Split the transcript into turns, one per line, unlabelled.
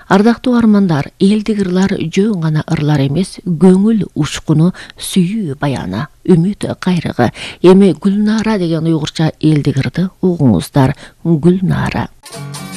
Ардактуу армандар, элдик ырлар жөн гана ырлар эмес, көңүл учкуну, сүйүү баяны, үмүт кайрыгы. Эми Гүлнара деген уйгурча элдик ырды угуңуздар. Гүлнара.